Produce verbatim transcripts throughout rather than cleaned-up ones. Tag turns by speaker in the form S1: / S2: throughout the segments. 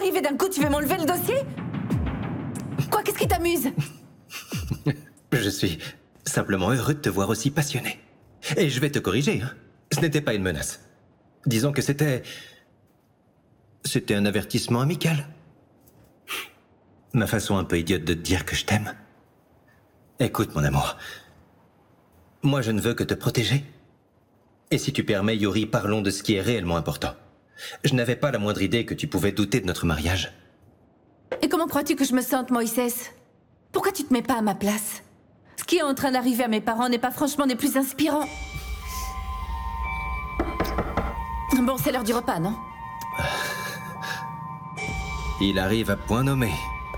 S1: arrive et d'un coup tu veux m'enlever le dossier? Quoi, qu'est-ce qui t'amuse?
S2: Je suis simplement heureux de te voir aussi passionné. Et je vais te corriger, hein. Ce n'était pas une menace. Disons que c'était... C'était un avertissement amical. Ma façon un peu idiote de te dire que je t'aime. Écoute, mon amour. Moi, je ne veux que te protéger. Et si tu permets, Yuri, parlons de ce qui est réellement important. Je n'avais pas la moindre idée que tu pouvais douter de notre mariage.
S1: Et comment crois-tu que je me sente, Moïse? Pourquoi tu te mets pas à ma place? Ce qui est en train d'arriver à mes parents n'est pas franchement des plus inspirants. Bon, c'est l'heure du repas, non?
S2: Il arrive à point nommé.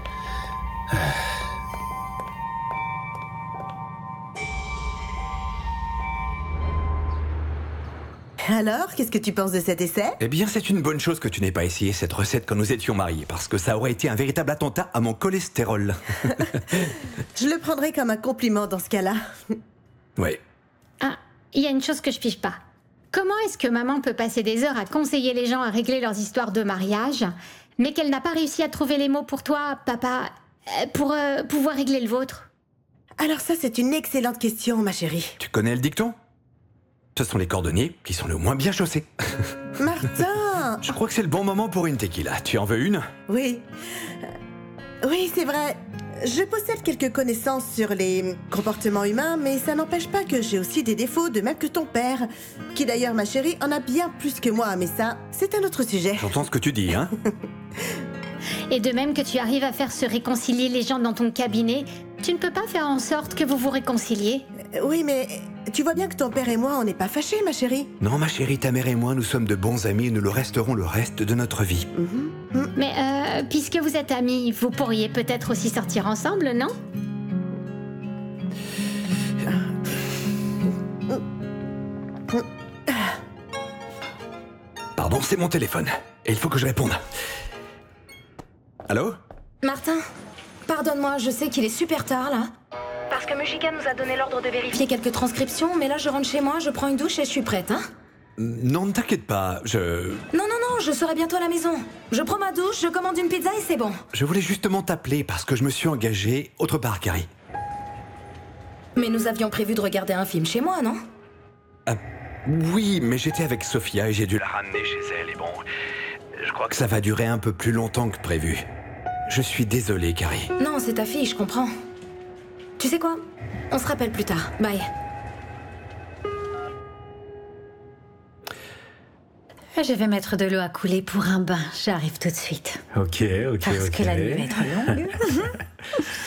S3: Alors, qu'est-ce que tu penses de cet essai?
S4: Eh bien, c'est une bonne chose que tu n'aies pas essayé cette recette quand nous étions mariés, parce que ça aurait été un véritable attentat à mon cholestérol.
S3: Je le prendrais comme un compliment dans ce cas-là.
S4: Ouais.
S5: Ah, il y a une chose que je pige pas. Comment est-ce que maman peut passer des heures à conseiller les gens à régler leurs histoires de mariage, mais qu'elle n'a pas réussi à trouver les mots pour toi, papa, euh, pour euh, pouvoir régler le vôtre?
S3: Alors ça, c'est une excellente question, ma chérie.
S4: Tu connais le dicton? Ce sont les cordonniers qui sont le moins bien chaussés.
S3: Martin!
S4: Je crois que c'est le bon moment pour une tequila. Tu en veux une?
S3: Oui. Euh, Oui, c'est vrai. Je possède quelques connaissances sur les comportements humains, mais ça n'empêche pas que j'ai aussi des défauts, de même que ton père. Qui d'ailleurs, ma chérie, en a bien plus que moi, mais ça, c'est un autre sujet.
S4: J'entends ce que tu dis, hein?
S5: Et de même que tu arrives à faire se réconcilier les gens dans ton cabinet, tu ne peux pas faire en sorte que vous vous réconciliez?
S3: Euh, Oui, mais tu vois bien que ton père et moi, on n'est pas fâchés, ma chérie.
S4: Non, ma chérie, ta mère et moi, nous sommes de bons amis et nous le resterons le reste de notre vie.
S5: Mais euh, puisque vous êtes amis, vous pourriez peut-être aussi sortir ensemble, non?
S4: Pardon, c'est mon téléphone. Et il faut que je réponde. Allô?
S6: Martin, pardonne-moi, je sais qu'il est super tard là. Parce que Mujica nous a donné l'ordre de vérifier quelques transcriptions, mais là je rentre chez moi, je prends une douche et je suis prête, hein?
S4: Non, ne t'inquiète pas, je...
S6: Non, non, non, je serai bientôt à la maison. Je prends ma douche, je commande une pizza et c'est bon.
S4: Je voulais justement t'appeler parce que je me suis engagé autre part, Carrie.
S6: Mais nous avions prévu de regarder un film chez moi, non?
S4: Ah, oui, mais j'étais avec Sophia et j'ai dû la ramener chez elle et bon... Je crois que ça va durer un peu plus longtemps que prévu. Je suis désolé, Carrie.
S6: Non, c'est ta fille, je comprends. Tu sais quoi? On se rappelle plus tard. Bye.
S5: Je vais mettre de l'eau à couler pour un bain. J'arrive tout de suite.
S7: Ok, ok,
S5: Parce
S7: ok.
S5: que la nuit va être longue.